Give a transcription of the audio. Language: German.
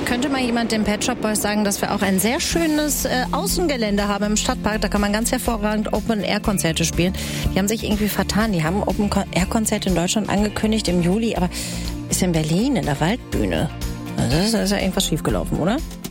könnte mal jemand dem Pet Shop Boys sagen, dass wir auch ein sehr schönes Außengelände haben im Stadtpark. Da kann man ganz hervorragend Open-Air-Konzerte spielen. Die haben sich irgendwie vertan. Die haben Open-Air-Konzerte in Deutschland angekündigt im Juli, aber ist in Berlin in der Waldbühne. Also da ist ja irgendwas schiefgelaufen, oder?